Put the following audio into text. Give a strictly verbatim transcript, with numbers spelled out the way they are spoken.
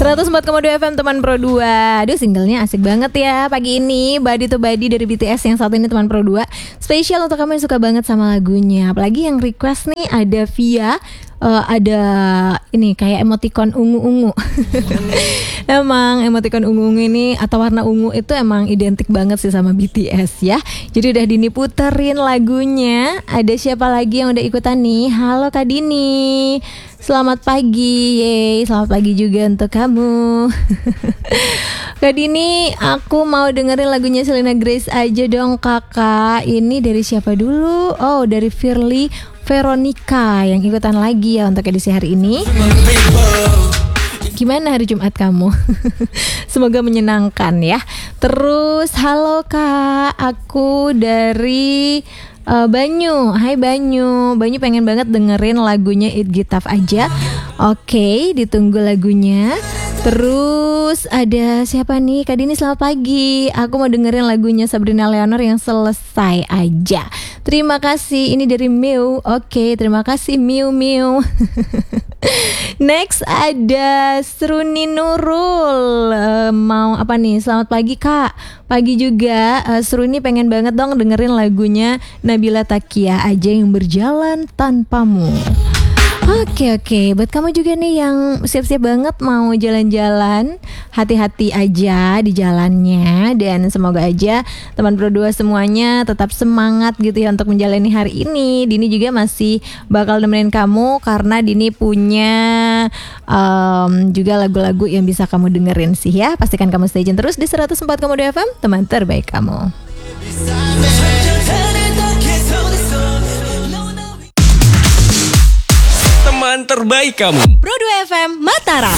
seratus empat koma dua F M teman Pro dua. Aduh, singlenya asik banget ya pagi ini. Body to Body dari B T S yang satu ini teman Pro dua. Spesial untuk kamu yang suka banget sama lagunya. Apalagi yang request nih ada Via, uh, ada ini kayak emoticon ungu-ungu. Emang emoticon ungu-ungu ini atau warna ungu itu emang identik banget sih sama B T S ya. Jadi udah Dini puterin lagunya. Ada siapa lagi yang udah ikutan nih? Halo Kak Dini, selamat pagi. Yeay, selamat pagi juga untuk kamu. Kak Dini, aku mau dengerin lagunya Selena Grace aja dong kakak. Ini dari siapa dulu? Oh, dari Firly Veronica yang ikutan lagi ya untuk edisi hari ini. Gimana hari Jumat kamu? Semoga menyenangkan ya. Terus halo kak, aku dari uh, Banyu. Hai Banyu. Banyu pengen banget dengerin lagunya It Get Tough aja. Oke, ditunggu lagunya. Terus ada siapa nih? Kak Dini selamat pagi. Aku mau dengerin lagunya Sabrina Leonor yang Selesai Aja. Terima kasih. Ini dari Miu. Oke, terima kasih Miu Miu. Next ada Sruni Nurul. uh, Mau apa nih? Selamat pagi kak. Pagi juga. uh, Sruni pengen banget dong dengerin lagunya Nabila Takia Aja yang Berjalan Tanpamu. Oke oke, buat kamu juga nih yang siap-siap banget mau jalan-jalan, hati-hati aja di jalannya. Dan semoga aja teman Pro dua semuanya tetap semangat gitu ya untuk menjalani hari ini. Dini juga masih bakal nemenin kamu karena Dini punya um, juga lagu-lagu yang bisa kamu dengerin sih ya. Pastikan kamu stay tune terus di seratus empat koma dua F M, teman terbaik kamu. Teman terbaik kamu Pro dua F M Mataram.